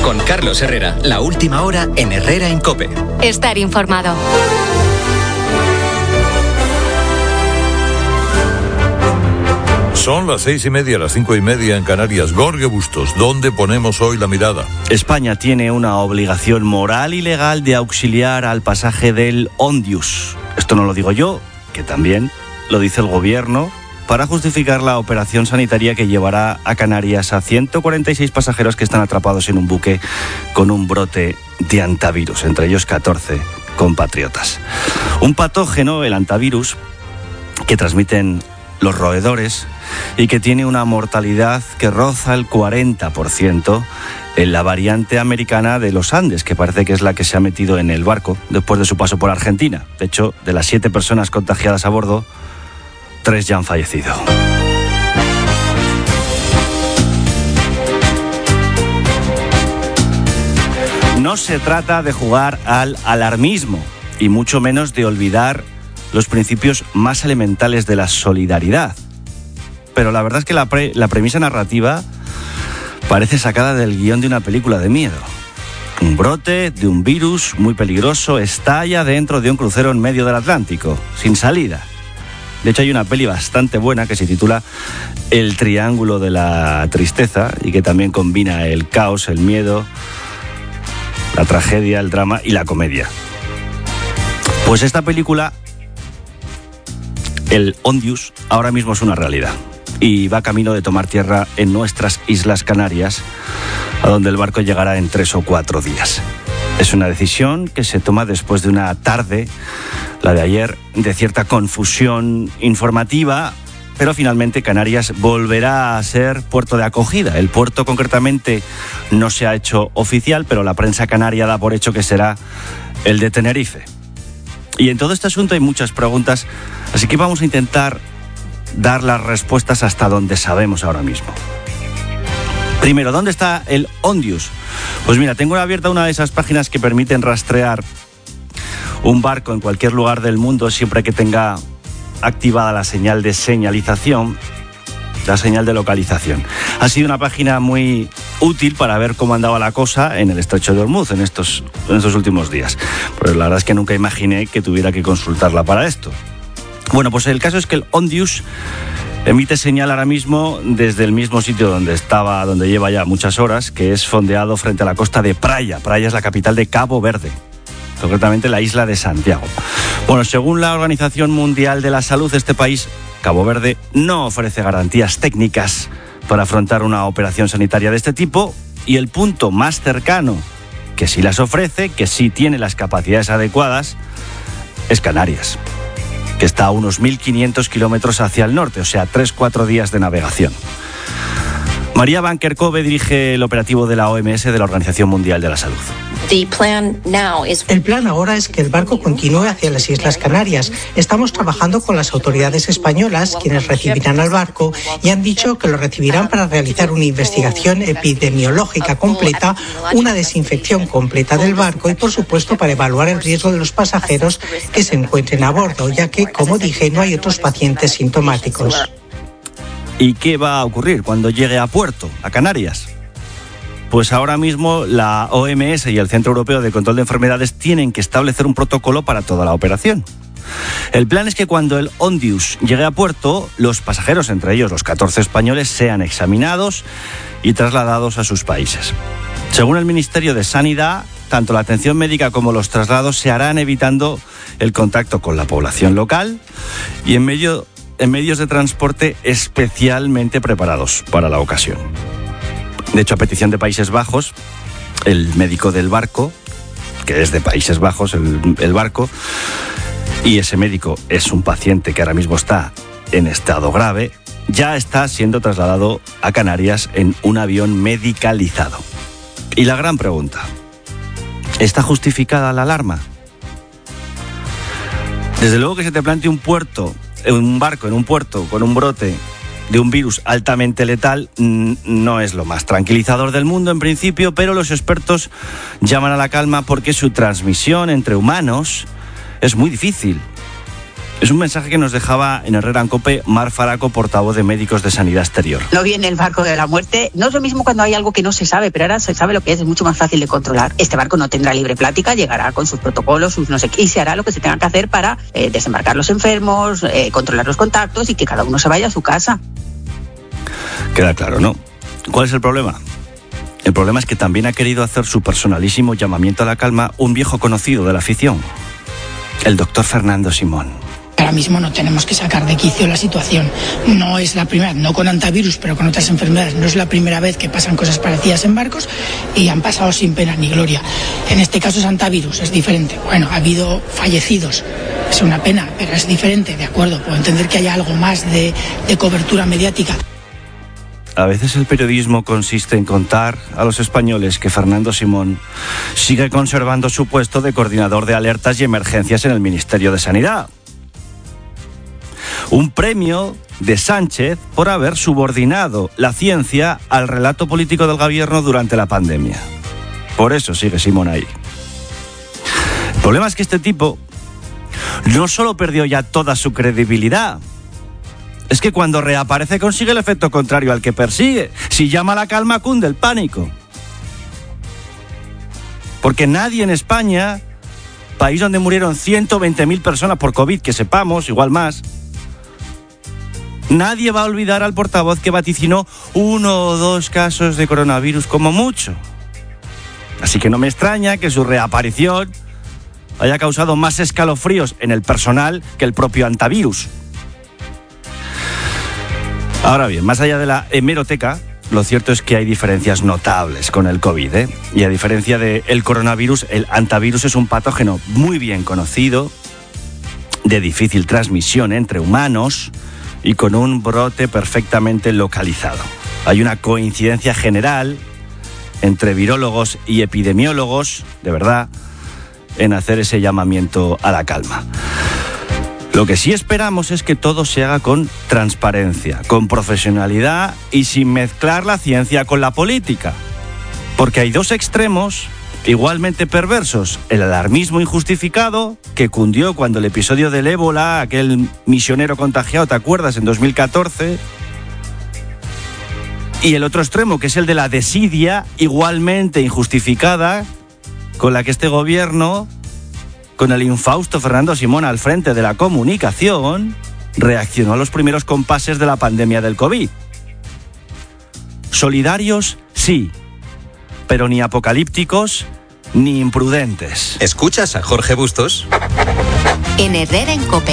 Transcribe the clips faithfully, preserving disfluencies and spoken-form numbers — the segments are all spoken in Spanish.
Con Carlos Herrera, la última hora en Herrera en COPE. Estar informado. Son las seis y media, las cinco y media en Canarias. Jorge Bustos, ¿dónde ponemos hoy la mirada? España tiene una obligación moral y legal de auxiliar al pasaje del Ondius. Esto no lo digo yo, que también lo dice el gobierno, para justificar la operación sanitaria que llevará a Canarias a ciento cuarenta y seis pasajeros que están atrapados en un buque con un brote de antivirus, entre ellos catorce compatriotas. Un patógeno, el antivirus, que transmiten los roedores y que tiene una mortalidad que roza el cuarenta por ciento en la variante americana de los Andes, que parece que es la que se ha metido en el barco después de su paso por Argentina. De hecho, de las siete personas contagiadas a bordo, tres ya han fallecido. No se trata de jugar al alarmismo y mucho menos de olvidar los principios más elementales de la solidaridad. Pero la verdad es que la, pre- la premisa narrativa parece sacada del guión de una película de miedo. Un brote de un virus muy peligroso estalla dentro de un crucero en medio del Atlántico, sin salida. De hecho, hay una peli bastante buena que se titula El Triángulo de la Tristeza y que también combina el caos, el miedo, la tragedia, el drama y la comedia. Pues esta película, el Ondius, ahora mismo es una realidad y va camino de tomar tierra en nuestras Islas Canarias, a donde el barco llegará en tres o cuatro días. Es una decisión que se toma después de una tarde, la de ayer, de cierta confusión informativa, pero finalmente Canarias volverá a ser puerto de acogida. El puerto concretamente no se ha hecho oficial, pero la prensa canaria da por hecho que será el de Tenerife. Y en todo este asunto hay muchas preguntas, así que vamos a intentar dar las respuestas hasta donde sabemos ahora mismo. Primero, ¿dónde está el Ondius? Pues mira, tengo abierta una de esas páginas que permiten rastrear un barco en cualquier lugar del mundo siempre que tenga activada la señal de señalización, la señal de localización. Ha sido una página muy útil para ver cómo andaba la cosa en el estrecho de Hormuz en estos, en estos últimos días. Pero la verdad es que nunca imaginé que tuviera que consultarla para esto. Bueno, pues el caso es que el Ondius emite señal ahora mismo desde el mismo sitio donde estaba, donde lleva ya muchas horas, que es fondeado frente a la costa de Praia. Praia es la capital de Cabo Verde, concretamente la isla de Santiago. Bueno, según la Organización Mundial de la Salud, este país, Cabo Verde, no ofrece garantías técnicas para afrontar una operación sanitaria de este tipo, y el punto más cercano que sí las ofrece, que sí tiene las capacidades adecuadas, es Canarias, que está a unos mil quinientos kilómetros hacia el norte, o sea, tres cuatro días de navegación. María Van Kerkhove dirige el operativo de la O M S, de la Organización Mundial de la Salud. El plan ahora es que el barco continúe hacia las Islas Canarias. Estamos trabajando con las autoridades españolas, quienes recibirán al barco, y han dicho que lo recibirán para realizar una investigación epidemiológica completa, una desinfección completa del barco y, por supuesto, para evaluar el riesgo de los pasajeros que se encuentren a bordo, ya que, como dije, no hay otros pacientes sintomáticos. ¿Y qué va a ocurrir cuando llegue a puerto, a Canarias? Pues ahora mismo la O M S y el Centro Europeo de Control de Enfermedades tienen que establecer un protocolo para toda la operación. El plan es que cuando el Ondius llegue a puerto, los pasajeros, entre ellos los catorce españoles, sean examinados y trasladados a sus países. Según el Ministerio de Sanidad, tanto la atención médica como los traslados se harán evitando el contacto con la población local y en medio, en medios de transporte especialmente preparados para la ocasión. De hecho, a petición de Países Bajos, el médico del barco, que es de Países Bajos el, el barco, y ese médico es un paciente que ahora mismo está en estado grave, ya está siendo trasladado a Canarias en un avión medicalizado. Y la gran pregunta, ¿está justificada la alarma? Desde luego que se te plantea un puerto, un barco en un puerto con un brote de un virus altamente letal no es lo más tranquilizador del mundo en principio, pero los expertos llaman a la calma porque su transmisión entre humanos es muy difícil Es un mensaje que nos dejaba en Herrera en COPE Mar Faraco, portavoz de Médicos de Sanidad Exterior. No viene el barco de la muerte. No es lo mismo cuando hay algo que no se sabe, pero ahora se sabe lo que es, es mucho más fácil de controlar. Este barco no tendrá libre plática, llegará con sus protocolos, sus no sé qué, y se hará lo que se tenga que hacer para eh, desembarcar los enfermos, eh, controlar los contactos y que cada uno se vaya a su casa. Queda claro, ¿no? ¿Cuál es el problema? El problema es que también ha querido hacer su personalísimo llamamiento a la calma un viejo conocido de la afición, el doctor Fernando Simón. Ahora mismo no tenemos que sacar de quicio la situación. No es la primera, no con antivirus, pero con otras enfermedades. No es la primera vez que pasan cosas parecidas en barcos y han pasado sin pena ni gloria. En este caso es antivirus, es diferente. Bueno, ha habido fallecidos, es una pena, pero es diferente, de acuerdo. Puedo entender que haya algo más de, de cobertura mediática. A veces el periodismo consiste en contar a los españoles que Fernando Simón sigue conservando su puesto de coordinador de alertas y emergencias en el Ministerio de Sanidad. Un premio de Sánchez por haber subordinado la ciencia al relato político del gobierno durante la pandemia. Por eso sigue Simón ahí. El problema es que este tipo no solo perdió ya toda su credibilidad, es que cuando reaparece consigue el efecto contrario al que persigue. Si llama a la calma, cunde el pánico. Porque nadie en España, país donde murieron ciento veinte mil personas por COVID, que sepamos, igual más, nadie va a olvidar al portavoz que vaticinó uno o dos casos de coronavirus como mucho. Así que no me extraña que su reaparición haya causado más escalofríos en el personal que el propio antivirus. Ahora bien, más allá de la hemeroteca, lo cierto es que hay diferencias notables con el COVID, ¿eh? Y a diferencia del coronavirus, el antivirus es un patógeno muy bien conocido, de difícil transmisión entre humanos y con un brote perfectamente localizado. Hay una coincidencia general entre virólogos y epidemiólogos, de verdad, en hacer ese llamamiento a la calma. Lo que sí esperamos es que todo se haga con transparencia, con profesionalidad y sin mezclar la ciencia con la política. Porque hay dos extremos igualmente perversos. El alarmismo injustificado, que cundió cuando el episodio del ébola, aquel misionero contagiado, ¿te acuerdas?, en dos mil catorce. Y el otro extremo, que es el de la desidia igualmente injustificada, con la que este gobierno, con el infausto Fernando Simón al frente de la comunicación, reaccionó a los primeros compases de la pandemia del COVID. Solidarios, sí, pero ni apocalípticos ni imprudentes. ¿Escuchas a Jorge Bustos? En Herrera en COPE.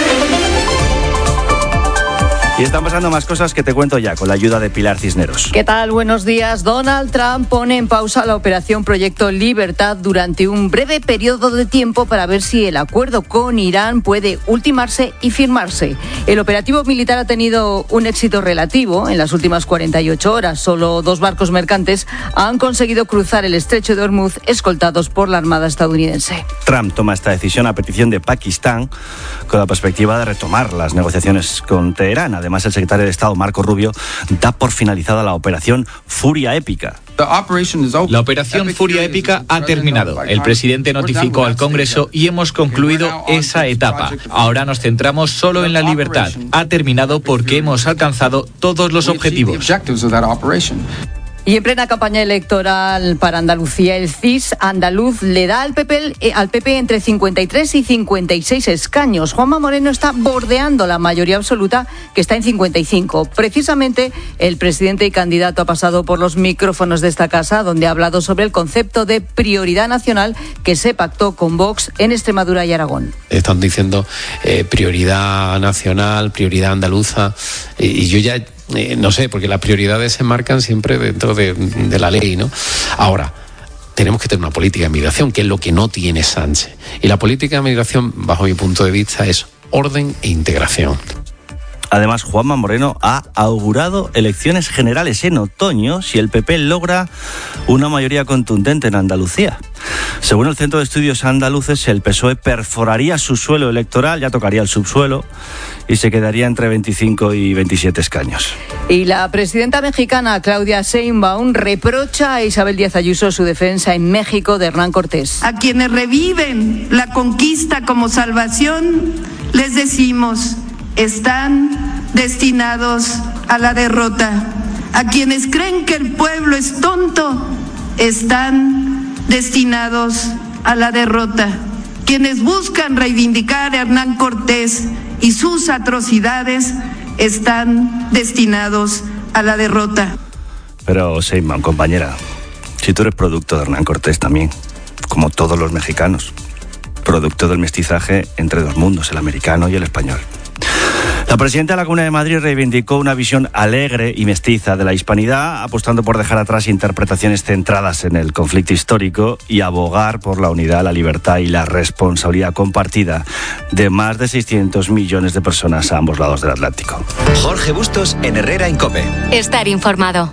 Y están pasando más cosas que te cuento ya, con la ayuda de Pilar Cisneros. ¿Qué tal? Buenos días. Donald Trump pone en pausa la operación Proyecto Libertad durante un breve periodo de tiempo para ver si el acuerdo con Irán puede ultimarse y firmarse. El operativo militar ha tenido un éxito relativo en las últimas cuarenta y ocho horas. Solo dos barcos mercantes han conseguido cruzar el estrecho de Hormuz escoltados por la Armada estadounidense. Trump toma esta decisión a petición de Pakistán con la perspectiva de retomar las negociaciones con Teherán. Además, el secretario de Estado, Marco Rubio, da por finalizada la operación Furia Épica. La operación Furia Épica ha terminado. El presidente notificó al Congreso y hemos concluido esa etapa. Ahora nos centramos solo en la libertad. Ha terminado porque hemos alcanzado todos los objetivos. Y en plena campaña electoral para Andalucía, el C I S andaluz le da al P P, al P P entre cincuenta y tres y cincuenta y seis escaños. Juanma Moreno está bordeando la mayoría absoluta, que está en cincuenta y cinco. Precisamente, el presidente y candidato ha pasado por los micrófonos de esta casa, donde ha hablado sobre el concepto de prioridad nacional que se pactó con Vox en Extremadura y Aragón. Están diciendo eh, prioridad nacional, prioridad andaluza, y, y yo ya... Eh, no sé, porque las prioridades se marcan siempre dentro de, de la ley, ¿no? Ahora, tenemos que tener una política de migración, que es lo que no tiene Sánchez. Y la política de migración, bajo mi punto de vista, es orden e integración. Además, Juanma Moreno ha augurado elecciones generales en otoño si el P P logra una mayoría contundente en Andalucía. Según el Centro de Estudios Andaluces, el P S O E perforaría su suelo electoral, ya tocaría el subsuelo, y se quedaría entre veinticinco y veintisiete escaños. Y la presidenta mexicana, Claudia Sheinbaum, reprocha a Isabel Díaz Ayuso su defensa en México de Hernán Cortés. A quienes reviven la conquista como salvación, les decimos, están destinados a la derrota. A quienes creen que el pueblo es tonto, están destinados a la derrota. Quienes buscan reivindicar a Hernán Cortés y sus atrocidades, están destinados a la derrota. Pero, Sheinbaum, compañera, si tú eres producto de Hernán Cortés también, como todos los mexicanos, producto del mestizaje entre dos mundos, el americano y el español. La presidenta de la Comunidad de Madrid reivindicó una visión alegre y mestiza de la hispanidad, apostando por dejar atrás interpretaciones centradas en el conflicto histórico y abogar por la unidad, la libertad y la responsabilidad compartida de más de seiscientos millones de personas a ambos lados del Atlántico. Jorge Bustos en Herrera en COPE. Estar informado.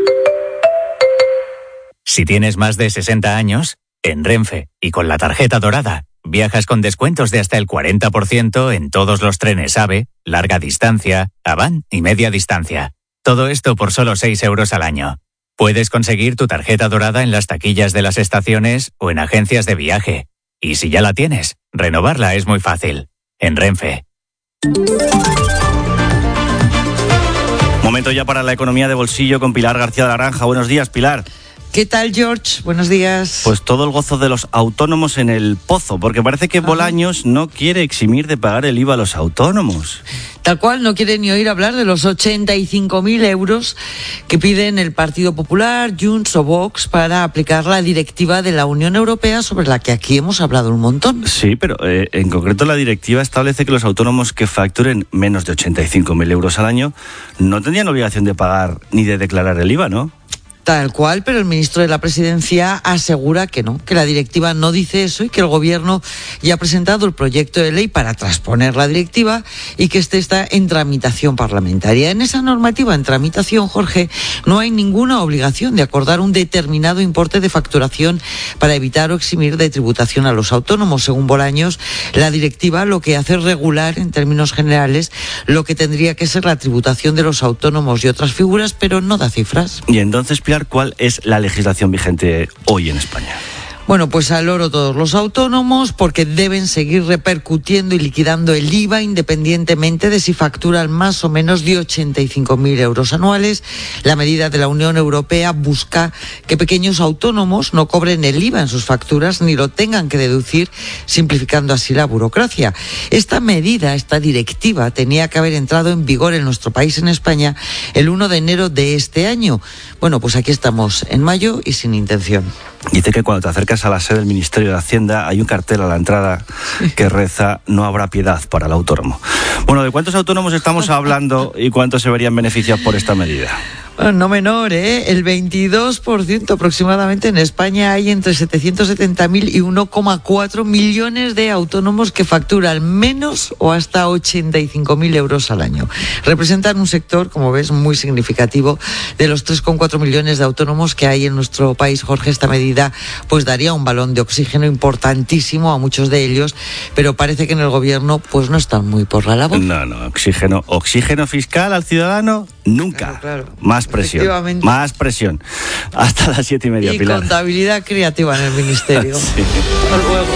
Si tienes más de sesenta años, en Renfe y con la tarjeta dorada, viajas con descuentos de hasta el cuarenta por ciento en todos los trenes AVE, larga distancia, Avant y media distancia. Todo esto por solo seis euros al año. Puedes conseguir tu tarjeta dorada en las taquillas de las estaciones o en agencias de viaje. Y si ya la tienes, renovarla es muy fácil. En Renfe. Momento ya para la economía de bolsillo con Pilar García de la Granja. Buenos días, Pilar. ¿Qué tal, George? Buenos días. Pues todo el gozo de los autónomos en el pozo, porque parece que Bolaños no quiere eximir de pagar el I V A a los autónomos. Tal cual, no quiere ni oír hablar de los ochenta y cinco mil euros que piden el Partido Popular, Junts o Vox para aplicar la directiva de la Unión Europea sobre la que aquí hemos hablado un montón. Sí, pero eh, en concreto la directiva establece que los autónomos que facturen menos de ochenta y cinco mil euros al año no tendrían obligación de pagar ni de declarar el I V A, ¿no? Tal cual, pero el ministro de la Presidencia asegura que no, que la directiva no dice eso y que el Gobierno ya ha presentado el proyecto de ley para transponer la directiva y que este está en tramitación parlamentaria. En esa normativa en tramitación, Jorge, no hay ninguna obligación de acordar un determinado importe de facturación para evitar o eximir de tributación a los autónomos. Según Bolaños, la directiva lo que hace es regular, en términos generales, lo que tendría que ser la tributación de los autónomos y otras figuras, pero no da cifras. Y entonces, ¿cuál es la legislación vigente hoy en España? Bueno, pues al loro todos los autónomos, porque deben seguir repercutiendo y liquidando el I V A independientemente de si facturan más o menos de ochenta y cinco mil euros anuales. La medida de la Unión Europea busca que pequeños autónomos no cobren el I V A en sus facturas ni lo tengan que deducir, simplificando así la burocracia. Esta medida, esta directiva, tenía que haber entrado en vigor en nuestro país, en España, el uno de enero de este año. Bueno, pues aquí estamos en mayo y sin intención. Dice que cuando te acercas a la sede del Ministerio de Hacienda hay un cartel a la entrada que reza "no habrá piedad para el autónomo". Bueno, ¿de cuántos autónomos estamos hablando y cuántos se verían beneficiados por esta medida? Bueno, no menor, ¿eh? El veintidós por ciento aproximadamente. En España hay entre setecientos setenta mil y uno coma cuatro millones de autónomos que facturan menos o hasta ochenta y cinco mil euros al año. Representan un sector, como ves, muy significativo. De los tres coma cuatro millones de autónomos que hay en nuestro país, Jorge, esta medida pues daría un balón de oxígeno importantísimo a muchos de ellos, pero parece que en el gobierno pues no están muy por la labor. No, no, oxígeno, oxígeno fiscal al ciudadano, nunca. Claro, claro. Más presión, más presión. Hasta las siete y media, y Pilar. Contabilidad creativa en el ministerio. Sí. Hasta luego.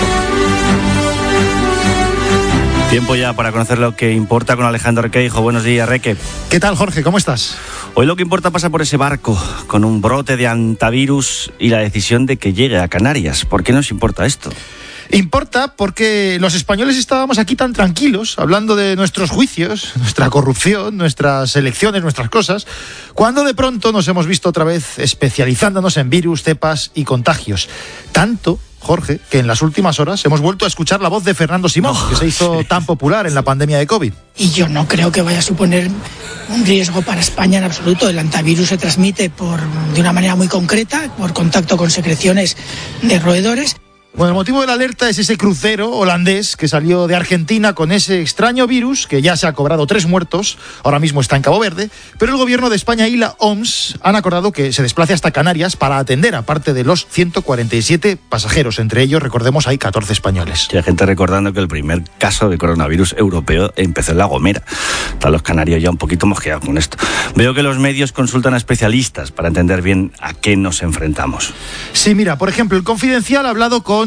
Tiempo ya para conocer lo que importa con Alejandro Requeijo. Buenos días, Reque. ¿Qué tal, Jorge? ¿Cómo estás? Hoy lo que importa pasa por ese barco, con un brote de antivirus y la decisión de que llegue a Canarias. ¿Por qué nos importa esto? Importa porque los españoles estábamos aquí tan tranquilos, hablando de nuestros juicios, nuestra corrupción, nuestras elecciones, nuestras cosas, cuando de pronto nos hemos visto otra vez especializándonos en virus, cepas y contagios. Tanto, Jorge, que en las últimas horas hemos vuelto a escuchar la voz de Fernando Simón, oh, que se hizo tan popular en la pandemia de COVID. Y yo no creo que vaya a suponer un riesgo para España en absoluto. El antivirus se transmite por, de una manera muy concreta, por contacto con secreciones de roedores. Bueno, el motivo de la alerta es ese crucero holandés que salió de Argentina con ese extraño virus que ya se ha cobrado tres muertos, ahora mismo está en Cabo Verde, pero el gobierno de España y la O M S han acordado que se desplace hasta Canarias para atender a parte de los ciento cuarenta y siete pasajeros. Entre ellos, recordemos, hay catorce españoles. Y hay gente recordando que el primer caso de coronavirus europeo empezó en La Gomera. Están los canarios ya un poquito mosqueados con esto. Veo que los medios consultan a especialistas para entender bien a qué nos enfrentamos. Sí, mira, por ejemplo, el Confidencial ha hablado con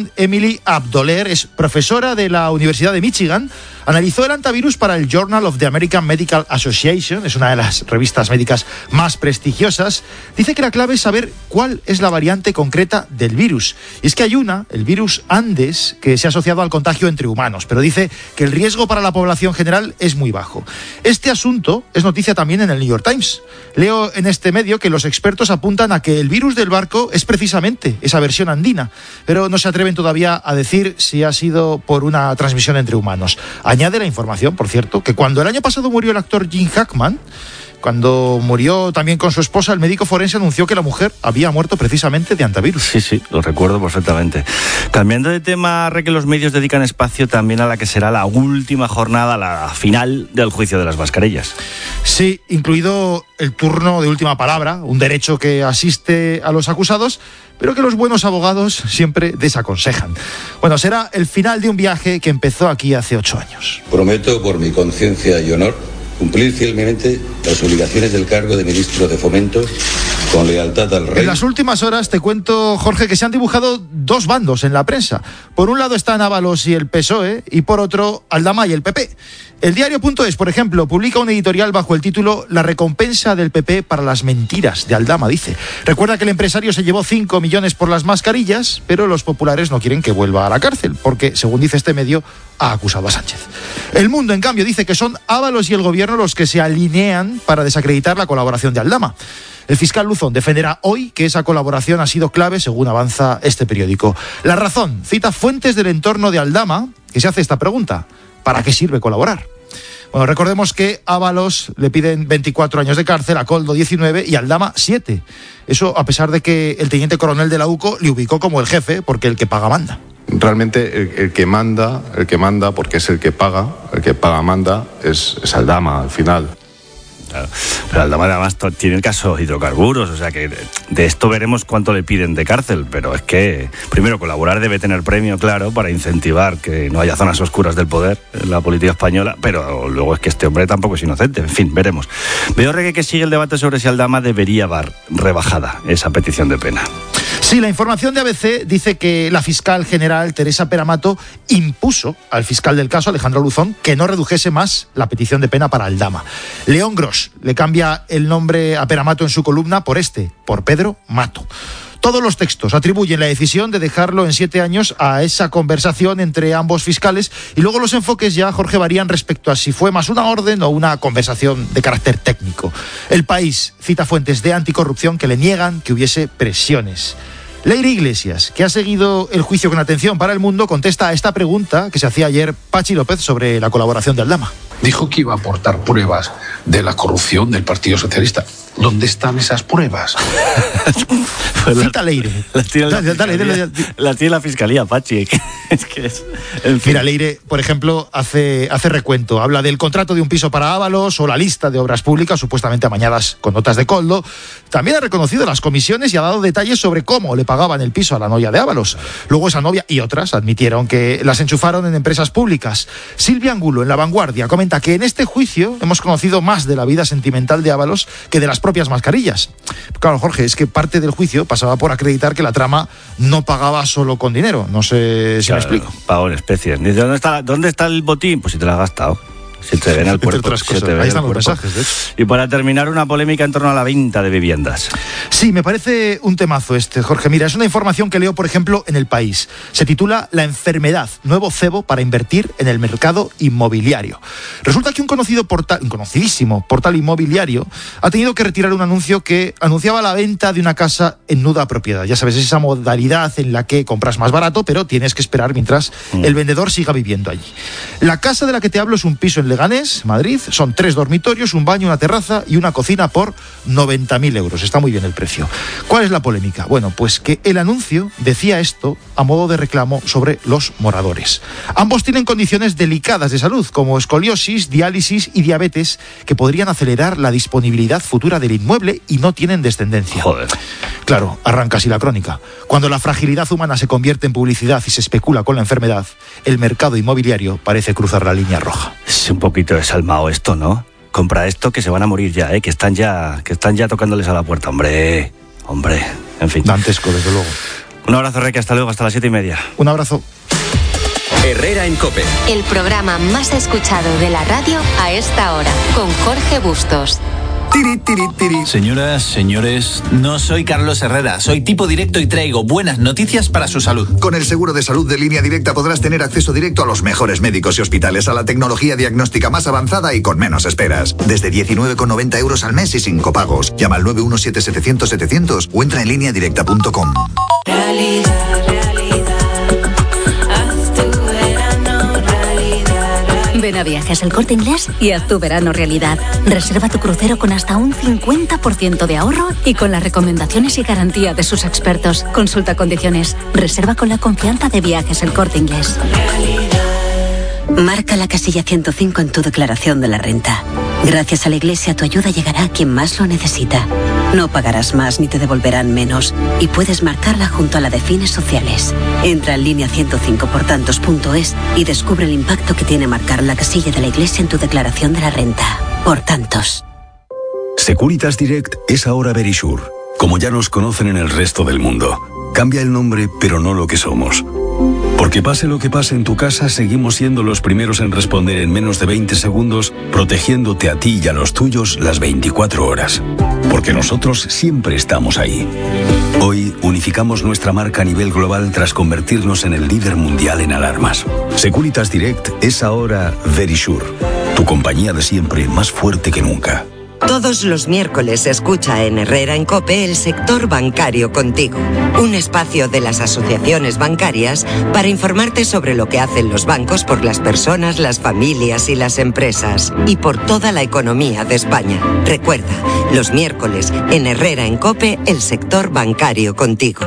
investigación, Emily Abdoler, es profesora de la Universidad de Michigan, analizó el antivirus para el Journal of the American Medical Association, es una de las revistas médicas más prestigiosas. Dice que la clave es saber cuál es la variante concreta del virus. Y es que hay una, el virus Andes, que se ha asociado al contagio entre humanos, pero dice que el riesgo para la población general es muy bajo. Este asunto es noticia también en el New York Times. Leo en este medio que los expertos apuntan a que el virus del barco es precisamente esa versión andina, pero no se atreven todavía a decir si ha sido por una transmisión entre humanos. Añade la información, por cierto, que cuando el año pasado murió el actor Jim Hackman, cuando murió también con su esposa, el médico forense anunció que la mujer había muerto precisamente de antivirus. Sí, sí, lo recuerdo perfectamente. Cambiando de tema, re que los medios dedican espacio también a la que será la última jornada, la final del juicio de las mascarillas. Sí, incluido el turno de última palabra, un derecho que asiste a los acusados, pero que los buenos abogados siempre desaconsejan. Bueno, será el final de un viaje que empezó aquí hace ocho años. Prometo por mi conciencia y honor cumplir fielmente las obligaciones del cargo de ministro de Fomento con lealtad al rey. En las últimas horas te cuento, Jorge, que se han dibujado dos bandos en la prensa. Por un lado están Ábalos y el P S O E y por otro Aldama y el P P. El diario.es, por ejemplo, publica un editorial bajo el título La recompensa del P P para las mentiras de Aldama, dice. Recuerda que el empresario se llevó cinco millones por las mascarillas, pero los populares no quieren que vuelva a la cárcel, porque, según dice este medio, ha acusado a Sánchez. El Mundo, en cambio, dice que son Ábalos y el gobierno los que se alinean para desacreditar la colaboración de Aldama. El fiscal Luzón defenderá hoy que esa colaboración ha sido clave, según avanza este periódico. La Razón cita fuentes del entorno de Aldama que se hace esta pregunta: ¿para qué sirve colaborar? Bueno, recordemos que a Ábalos le piden veinticuatro años de cárcel, a Koldo diecinueve y a Aldama siete. Eso a pesar de que el teniente coronel de la U C O le ubicó como el jefe, porque el que paga manda. Realmente el, el que manda, el que manda porque es el que paga, el que paga manda es, es Aldama al final. Claro. Pero Aldama además tiene el caso hidrocarburos, o sea que de esto veremos cuánto le piden de cárcel, pero es que primero colaborar debe tener premio, claro, para incentivar que no haya zonas oscuras del poder en la política española, pero luego es que este hombre tampoco es inocente, en fin, veremos. Veo, Regue, que sigue el debate sobre si Aldama debería dar rebajada esa petición de pena. Sí, la información de A B C dice que la fiscal general Teresa Peramato impuso al fiscal del caso, Alejandro Luzón, que no redujese más la petición de pena para Aldama. León Gros le cambia el nombre a Peramato en su columna por este, por Pedro Mato. Todos los textos atribuyen la decisión de dejarlo en siete años a esa conversación entre ambos fiscales y luego los enfoques ya, Jorge, varían respecto a si fue más una orden o una conversación de carácter técnico. El País cita fuentes de anticorrupción que le niegan que hubiese presiones. Leire Iglesias, que ha seguido el juicio con atención para El Mundo, contesta a esta pregunta que se hacía ayer Pachi López sobre la colaboración de Aldama. Dijo que iba a aportar pruebas de la corrupción del Partido Socialista. ¿Dónde están esas pruebas? Pues la, Cita Leire. La tiene la, dale, dale, dale, dale. La tiene la Fiscalía, Pachi. Es que es, en fin. Mira, Leire, por ejemplo, hace, hace recuento. Habla del contrato de un piso para Ábalos o la lista de obras públicas supuestamente amañadas con notas de Koldo. También ha reconocido las comisiones y ha dado detalles sobre cómo le pagaban el piso a la novia de Ábalos. Luego esa novia y otras admitieron que las enchufaron en empresas públicas. Silvia Angulo, en La Vanguardia, comenta que en este juicio hemos conocido más de la vida sentimental de Ábalos que de las propias mascarillas. Claro, Jorge, es que parte del juicio pasaba por acreditar que la trama no pagaba solo con dinero. No sé si claro, me explico. Pago en especies. Dice, ¿dónde está, ¿dónde está el botín? Pues si te lo has gastado. Si te ven al cuerpo. Si te ven Ahí están los cuerpo. mensajes, de hecho. Y para terminar, una polémica en torno a la venta de viviendas. Sí, me parece un temazo este, Jorge. Mira, es una información que leo, por ejemplo, en El País. Se titula La enfermedad, nuevo cebo para invertir en el mercado inmobiliario. Resulta que un conocido portal, un conocidísimo portal inmobiliario ha tenido que retirar un anuncio que anunciaba la venta de una casa en nuda propiedad. Ya sabes, esa modalidad en la que compras más barato, pero tienes que esperar mientras mm. el vendedor siga viviendo allí. La casa de la que te hablo es un piso en Leganés, Madrid. Son tres dormitorios, un baño, una terraza y una cocina por noventa mil euros. Está muy bien el precio. ¿Cuál es la polémica? Bueno, pues que el anuncio decía esto a modo de reclamo sobre los moradores. Ambos tienen condiciones delicadas de salud, como escoliosis, diálisis y diabetes, que podrían acelerar la disponibilidad futura del inmueble y no tienen descendencia. Joder. Claro, arranca así la crónica. Cuando la fragilidad humana se convierte en publicidad y se especula con la enfermedad, el mercado inmobiliario parece cruzar la línea roja. Es un poquito desalmado esto, ¿no? Compra esto que se van a morir ya, ¿eh? Que están ya, que están ya tocándoles a la puerta. Hombre, hombre, en fin. Dantesco, desde luego. Un abrazo, Reque, hasta luego, hasta las siete y media. Un abrazo. Herrera en COPE. El programa más escuchado de la radio a esta hora, con Jorge Bustos. Tiri, tiri, tiri. Señoras, señores, no soy Carlos Herrera, soy tipo directo y traigo buenas noticias para su salud. Con el seguro de salud de Línea Directa podrás tener acceso directo a los mejores médicos y hospitales, a la tecnología diagnóstica más avanzada y con menos esperas. Desde diecinueve con noventa euros al mes y sin copagos. Llama al nueve uno siete setecientos setecientos o entra en línea directa punto com. Realidad, realidad. Haz tu verano realidad. Ven a Viajes El Corte Inglés y haz tu verano realidad. Reserva tu crucero con hasta un cincuenta por ciento de ahorro y con las recomendaciones y garantía de sus expertos. Consulta condiciones. Reserva con la confianza de Viajes El Corte Inglés. Marca la casilla ciento cinco en tu declaración de la renta. Gracias a la Iglesia, tu ayuda llegará a quien más lo necesita. No pagarás más ni te devolverán menos. Y puedes marcarla junto a la de fines sociales. Entra en línea ciento cinco por tantos punto es y descubre el impacto que tiene marcar la casilla de la Iglesia en tu declaración de la renta. Por tantos. Securitas Direct es ahora Verisure, como ya nos conocen en el resto del mundo. Cambia el nombre, pero no lo que somos. Porque pase lo que pase en tu casa, seguimos siendo los primeros en responder en menos de veinte segundos, protegiéndote a ti y a los tuyos las veinticuatro horas. Porque nosotros siempre estamos ahí. Hoy unificamos nuestra marca a nivel global tras convertirnos en el líder mundial en alarmas. Securitas Direct es ahora Verisure, tu compañía de siempre más fuerte que nunca. Todos los miércoles escucha en Herrera en COPE el sector bancario contigo. Un espacio de las asociaciones bancarias para informarte sobre lo que hacen los bancos por las personas, las familias y las empresas. Y por toda la economía de España. Recuerda, los miércoles en Herrera en COPE el sector bancario contigo.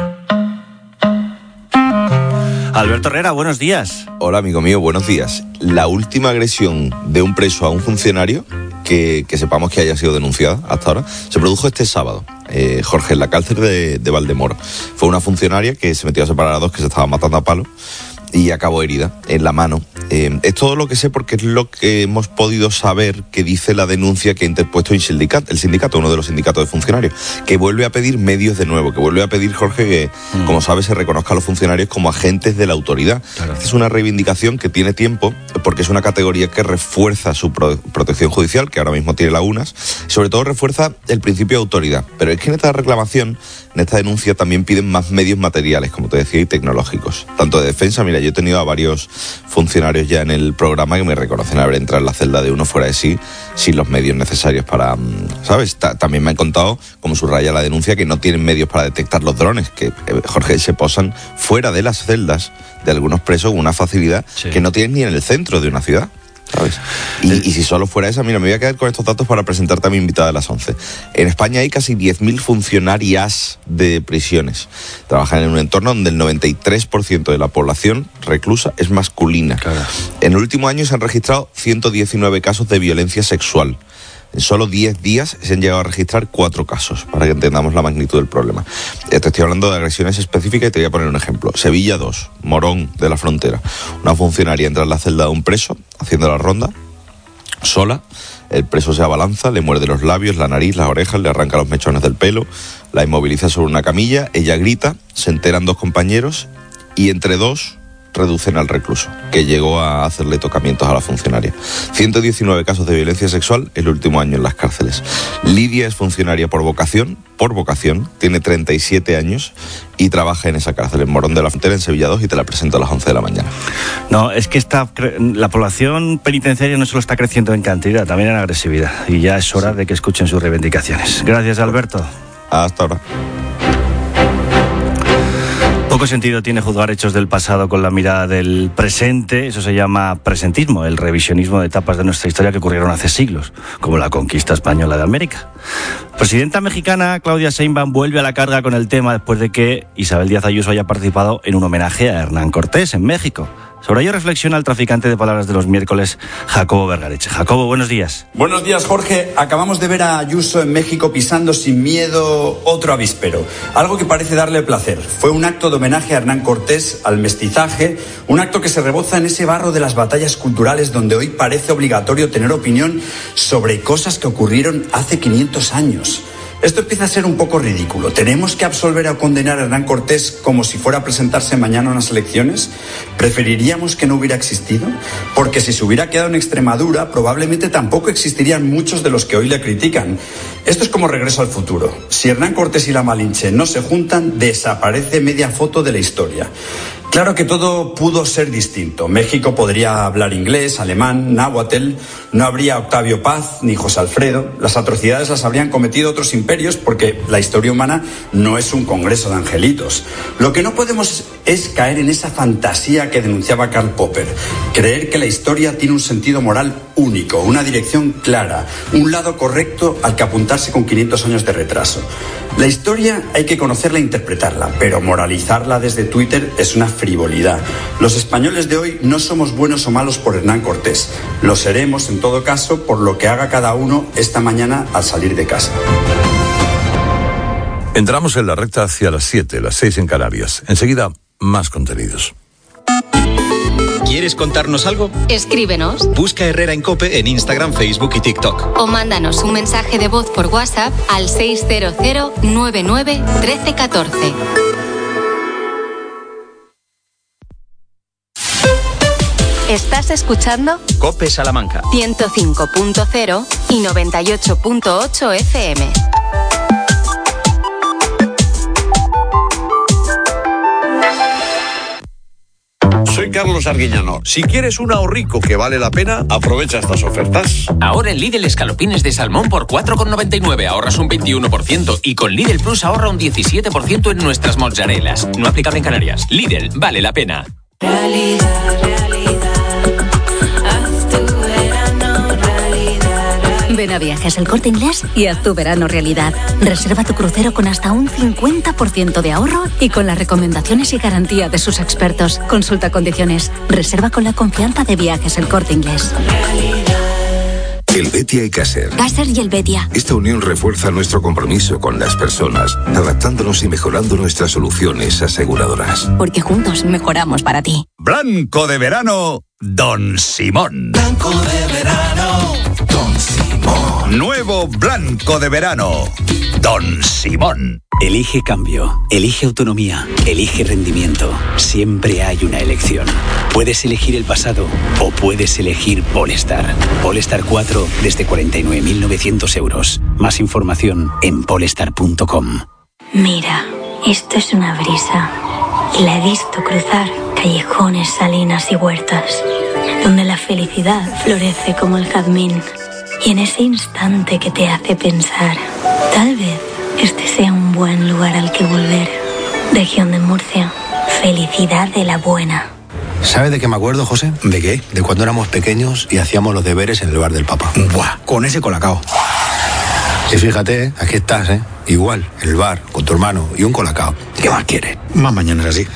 Alberto Herrera, buenos días. Hola, amigo mío, buenos días. La última agresión de un preso a un funcionario, que, que sepamos que haya sido denunciada hasta ahora, se produjo este sábado, eh, Jorge, en la cárcel de, de Valdemoro. Fue una funcionaria que se metió a separar a dos que se estaban matando a palo y acabó herida en la mano. Eh, es todo lo que sé porque es lo que hemos podido saber que dice la denuncia que ha interpuesto el sindicato, el sindicato, uno de los sindicatos de funcionarios, que vuelve a pedir medios de nuevo, que vuelve a pedir, Jorge, que, mm. como sabes, se reconozca a los funcionarios como agentes de la autoridad. Claro. Esta es una reivindicación que tiene tiempo porque es una categoría que refuerza su pro- protección judicial, que ahora mismo tiene lagunas, y sobre todo refuerza el principio de autoridad. Pero es que en esta reclamación, en esta denuncia, también piden más medios materiales, como te decía, y tecnológicos. Tanto de defensa, mira, yo he tenido a varios funcionarios ya en el programa que me reconocen haber entrado en la celda de uno fuera de sí, sin los medios necesarios para, ¿sabes? Ta- también me han contado, como subraya la denuncia, que no tienen medios para detectar los drones, que, eh, Jorge, se posan fuera de las celdas de algunos presos con una facilidad sí. que no tienen ni en el centro de una ciudad, ¿sabes? Y, y si solo fuera esa, mira, me voy a quedar con estos datos para presentarte a mi invitada a las once. En España hay casi diez mil funcionarias de prisiones. Trabajan en un entorno donde el noventa y tres por ciento de la población reclusa es masculina. Claro. En el último año se han registrado ciento diecinueve casos de violencia sexual. En solo diez días se han llegado a registrar cuatro casos, para que entendamos la magnitud del problema. Te estoy hablando de agresiones específicas y te voy a poner un ejemplo. Sevilla dos, Morón de la Frontera. Una funcionaria entra en la celda de un preso, haciendo la ronda, sola. El preso se abalanza, le muerde los labios, la nariz, las orejas, le arranca los mechones del pelo, la inmoviliza sobre una camilla, ella grita, se enteran dos compañeros y entre dos reducen al recluso, que llegó a hacerle tocamientos a la funcionaria. ciento diecinueve casos de violencia sexual el último año en las cárceles. Lidia es funcionaria por vocación, por vocación, tiene treinta y siete años y trabaja en esa cárcel, en Morón de la Frontera, en Sevilla dos, y te la presento a las once de la mañana. No, es que esta, la población penitenciaria no solo está creciendo en cantidad, también en agresividad, y ya es hora sí. de que escuchen sus reivindicaciones. Gracias, Alberto. Hasta ahora. Poco sentido tiene juzgar hechos del pasado con la mirada del presente. Eso se llama presentismo, el revisionismo de etapas de nuestra historia que ocurrieron hace siglos, como la conquista española de América. Presidenta mexicana Claudia Sheinbaum vuelve a la carga con el tema después de que Isabel Díaz Ayuso haya participado en un homenaje a Hernán Cortés en México. Sobre ello reflexiona el traficante de palabras de los miércoles, Jacobo Vergareche. Jacobo, buenos días. Buenos días, Jorge. Acabamos de ver a Ayuso en México pisando sin miedo otro avispero. Algo que parece darle placer. Fue un acto de homenaje a Hernán Cortés, al mestizaje, un acto que se reboza en ese barro de las batallas culturales donde hoy parece obligatorio tener opinión sobre cosas que ocurrieron hace quinientos años. Esto empieza a ser un poco ridículo. ¿Tenemos que absolver o condenar a Hernán Cortés como si fuera a presentarse mañana a unas elecciones? ¿Preferiríamos que no hubiera existido? Porque si se hubiera quedado en Extremadura, probablemente tampoco existirían muchos de los que hoy le critican. Esto es como Regreso al Futuro. Si Hernán Cortés y la Malinche no se juntan, desaparece media foto de la historia. Claro que todo pudo ser distinto. México podría hablar inglés, alemán, náhuatl, no habría Octavio Paz ni José Alfredo. Las atrocidades las habrían cometido otros imperios porque la historia humana no es un congreso de angelitos. Lo que no podemos es caer en esa fantasía que denunciaba Karl Popper. Creer que la historia tiene un sentido moral único, una dirección clara, un lado correcto al que apuntarse con quinientos años de retraso. La historia hay que conocerla e interpretarla, pero moralizarla desde Twitter es una frivolidad. Los españoles de hoy no somos buenos o malos por Hernán Cortés. Lo seremos, en todo caso, por lo que haga cada uno esta mañana al salir de casa. Entramos en la recta hacia las siete, las seis en Canarias. Enseguida, más contenidos. ¿Quieres contarnos algo? Escríbenos. Busca Herrera en COPE en Instagram, Facebook y TikTok. O mándanos un mensaje de voz por WhatsApp al seis cero cero nueve nueve uno tres uno cuatro. ¿Estás escuchando? COPE Salamanca. ciento cinco punto cero y noventa y ocho punto ocho F M. Soy Carlos Arguiñano. Si quieres un ahorrico que vale la pena, aprovecha estas ofertas. Ahora en Lidl escalopines de salmón por cuatro con noventa y nueve ahorras un veintiuno por ciento y con Lidl Plus ahorra un diecisiete por ciento en nuestras mozzarelas. No aplicable en Canarias. Lidl, vale la pena. Realidad, realidad. Haz tu verano realidad. Ven a Viajes El Corte Inglés y haz tu verano realidad. Reserva tu crucero con hasta un cincuenta por ciento de ahorro y con las recomendaciones y garantía de sus expertos. Consulta condiciones. Reserva con la confianza de Viajes El Corte Inglés. Helvetia y Caser. Caser y Helvetia. Esta unión refuerza nuestro compromiso con las personas, adaptándonos y mejorando nuestras soluciones aseguradoras. Porque juntos mejoramos para ti. Blanco de verano, Don Simón. Blanco de verano, Don Simón. Nuevo Blanco de verano, Don Simón. Elige cambio, elige autonomía, elige rendimiento. Siempre hay una elección. Puedes elegir el pasado o puedes elegir Polestar. Polestar cuatro desde cuarenta y nueve mil novecientos euros. Más información en polestar punto com. Mira, esto es una brisa. Y la he visto cruzar callejones, salinas y huertas, donde la felicidad florece como el jazmín. Y en ese instante que te hace pensar, tal vez este sea un buen lugar al que volver. Región de Murcia. Felicidad de la buena. ¿Sabe de qué me acuerdo, José? ¿De qué? De cuando éramos pequeños y hacíamos los deberes en el bar del Papa. ¡Buah! Con ese colacao. Y fíjate, aquí estás, ¿eh? Igual, en el bar, con tu hermano y un colacao. ¿Qué más quieres? Más mañana es así.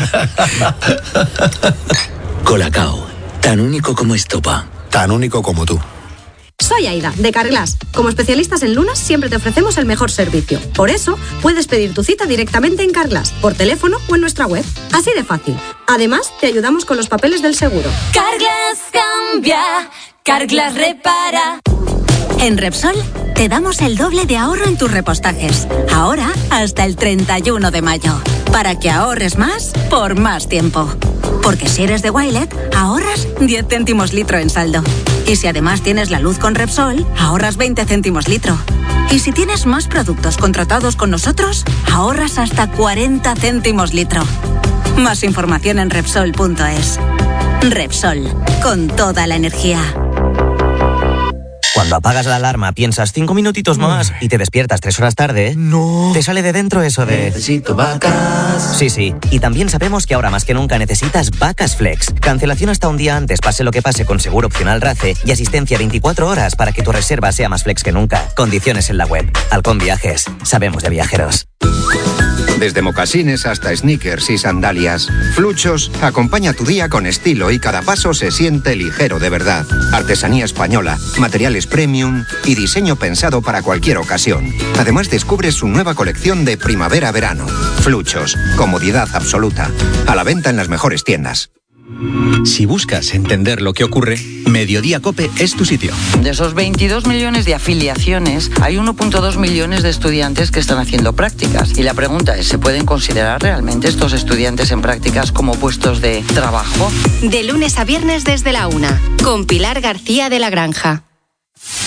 Colacao. Tan único como estopa. Tan único como tú. Soy Aida, de Carglass. Como especialistas en lunas, siempre te ofrecemos el mejor servicio. Por eso, puedes pedir tu cita directamente en Carglass, por teléfono o en nuestra web. Así de fácil. Además, te ayudamos con los papeles del seguro. Carglass cambia, Carglass repara. En Repsol, te damos el doble de ahorro en tus repostajes. Ahora, hasta el treinta y uno de mayo. Para que ahorres más, por más tiempo. Porque si eres de Wilet, ahorras diez céntimos litro en saldo. Y si además tienes la luz con Repsol, ahorras veinte céntimos litro. Y si tienes más productos contratados con nosotros, ahorras hasta cuarenta céntimos litro. Más información en Repsol punto es. Repsol, con toda la energía. Cuando apagas la alarma piensas cinco minutitos más y te despiertas tres horas tarde, no. Te sale de dentro eso de... Necesito vacas. Sí, sí. Y también sabemos que ahora más que nunca necesitas Vacas Flex. Cancelación hasta un día antes, pase lo que pase, con seguro opcional RACE y asistencia veinticuatro horas para que tu reserva sea más flex que nunca. Condiciones en la web. Halcón Viajes. Sabemos de viajeros. Desde mocasines hasta sneakers y sandalias, Fluchos acompaña tu día con estilo y cada paso se siente ligero de verdad. Artesanía española, materiales premium y diseño pensado para cualquier ocasión. Además descubres su nueva colección de primavera-verano. Fluchos, comodidad absoluta. A la venta en las mejores tiendas. Si buscas entender lo que ocurre, Mediodía COPE es tu sitio. De esos veintidós millones de afiliaciones, hay uno punto dos millones de estudiantes que están haciendo prácticas. Y la pregunta es, ¿se pueden considerar realmente estos estudiantes en prácticas como puestos de trabajo? De lunes a viernes desde la una, con Pilar García de la Granja.